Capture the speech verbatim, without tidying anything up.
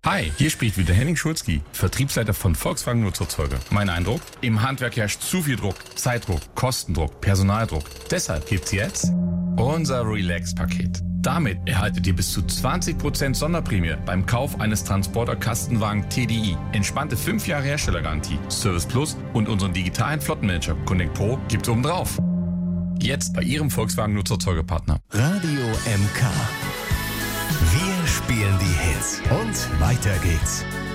Hi, hier spricht wieder Henning Schulzki, Vertriebsleiter von Volkswagen Nutzerzeuger. Mein Eindruck? Im Handwerk herrscht zu viel Druck, Zeitdruck, Kostendruck, Personaldruck. Deshalb gibt's jetzt unser Relax-Paket. Damit erhaltet ihr bis zu zwanzig Prozent Sonderprämie beim Kauf eines Transporter-Kastenwagen T D I. Entspannte fünf Jahre Herstellergarantie, Service Plus und unseren digitalen Flottenmanager Connect Pro gibt's obendrauf. Jetzt bei Ihrem Volkswagen Nutzerzeugerpartner. Radio M K. Wir spielen die Hits und weiter geht's.